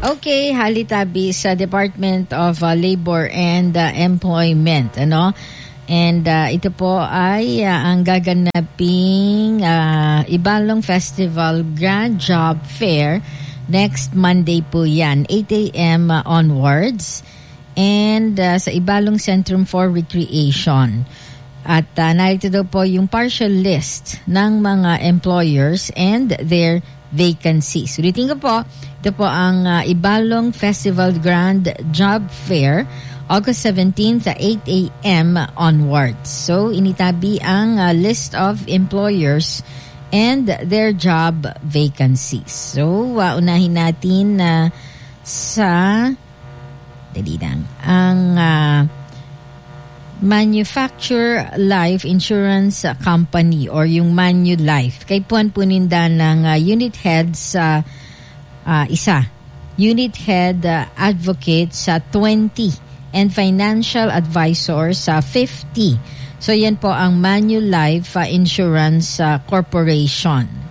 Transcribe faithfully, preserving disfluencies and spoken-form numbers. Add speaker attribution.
Speaker 1: Okay, halitabi sa Department of uh, Labor and uh, Employment, ano? And uh, ito po ay uh, ang gaganaping uh, Ibalong Festival Grand Job Fair next Monday po yan, eight a.m. uh, onwards. And uh, sa Ibalong Centrum for Recreation. At uh, narito daw po yung partial list ng mga employers and their vacancies. Ulitin ko po, ito po ang uh, Ibalong Festival Grand Job Fair, August seventeenth, eight a.m. onwards. So, initabi ang uh, list of employers and their job vacancies. So, uh, unahin natin na uh, sa, dali lang, ang uh, Manufacture Life Insurance Company or yung Manulife. Kay Puan Puninda ng uh, unit head sa uh, isa. Unit head uh, advocate sa twenty and financial advisor sa fifty. So yan po ang Manulife uh, Insurance uh, Corporation.